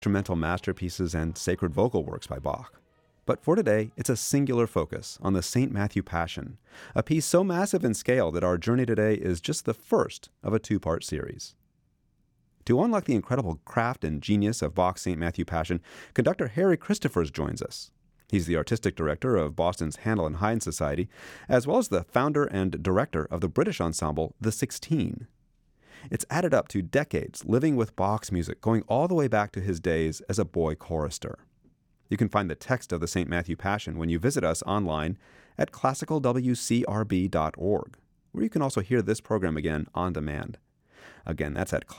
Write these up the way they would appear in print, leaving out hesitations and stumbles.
instrumental masterpieces and sacred vocal works by Bach. But for today, it's a singular focus on the St. Matthew Passion, a piece so massive in scale that our journey today is just the first of a two-part series. To unlock the incredible craft and genius of Bach's St. Matthew Passion, conductor Harry Christophers joins us. He's the artistic director of Boston's Handel and Haydn Society, as well as the founder and director of the British ensemble The 16. It's added up to decades living with Bach's music, going all the way back to his days as a boy chorister. You can find the text of the St. Matthew Passion when you visit us online at classicalwcrb.org, where you can also hear this program again on demand. Again, that's at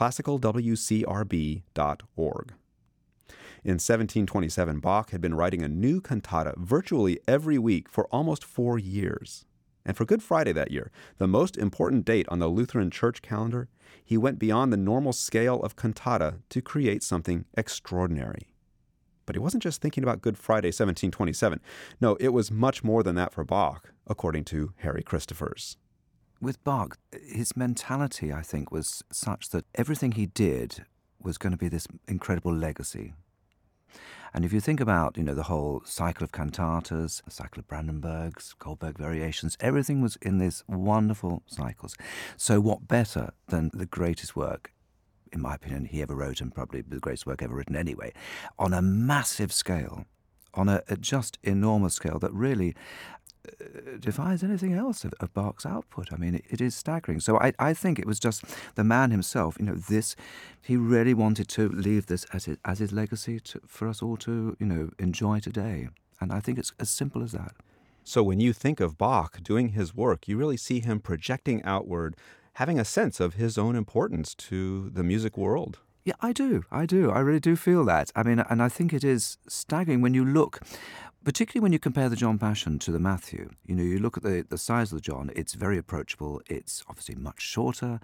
classicalwcrb.org. In 1727, Bach had been writing a new cantata virtually every week for almost 4 years. And for Good Friday that year, the most important date on the Lutheran Church calendar, he went beyond the normal scale of cantata to create something extraordinary. But he wasn't just thinking about Good Friday 1727. No, it was much more than that for Bach, according to Harry Christophers. With Bach, his mentality, I think, was such that everything he did was going to be this incredible legacy. And if you think about, the whole cycle of cantatas, the cycle of Brandenburgs, Goldberg variations, everything was in these wonderful cycles. So what better than the greatest work, in my opinion, he ever wrote, and probably the greatest work ever written anyway, on a massive scale, on a just enormous scale that really defies anything else of Bach's output. I mean, it is staggering. So I think it was just the man himself, he really wanted to leave this as his legacy for us all to, enjoy today. And I think it's as simple as that. So when you think of Bach doing his work, you really see him projecting outward, having a sense of his own importance to the music world. Yeah, I do. I really do feel that. I mean, and I think it is staggering when you look, particularly when you compare the John Passion to the Matthew. You look at the size of the John, it's very approachable. It's obviously much shorter.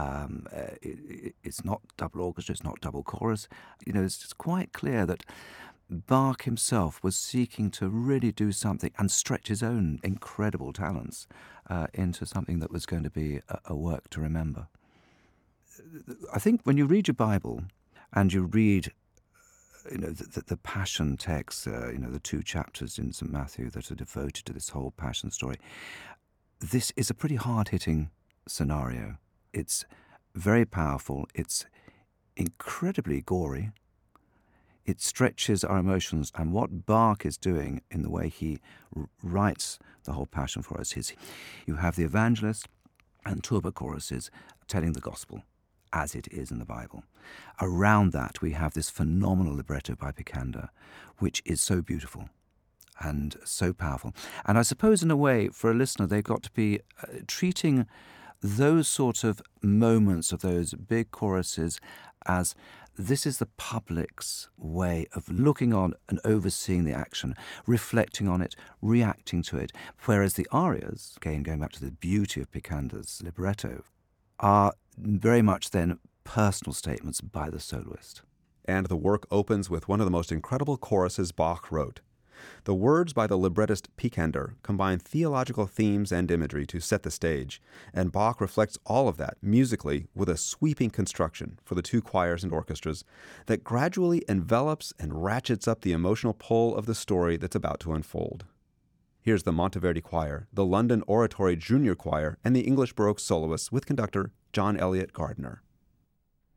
It's not double orchestra, it's not double chorus. It's quite clear that Bach himself was seeking to really do something and stretch his own incredible talents into something that was going to be a work to remember. I think when you read your Bible and you read, the Passion text, the 2 chapters in St. Matthew that are devoted to this whole Passion story, this is a pretty hard-hitting scenario. It's very powerful. It's incredibly gory. It stretches our emotions, and what Bach is doing in the way he writes the whole Passion for us is you have the evangelist and tuba choruses telling the gospel as it is in the Bible. Around that, we have this phenomenal libretto by Picander, which is so beautiful and so powerful. And I suppose, in a way, for a listener, they've got to be treating those sort of moments of those big choruses as this is the public's way of looking on and overseeing the action, reflecting on it, reacting to it, whereas the arias, again going back to the beauty of Picander's libretto, are very much then personal statements by the soloist. And the work opens with one of the most incredible choruses Bach wrote. The words by the librettist Picander combine theological themes and imagery to set the stage, and Bach reflects all of that musically with a sweeping construction for the 2 choirs and orchestras that gradually envelops and ratchets up the emotional pull of the story that's about to unfold. Here's the Monteverdi Choir, the London Oratory Junior Choir, and the English Baroque soloists with conductor John Eliot Gardiner.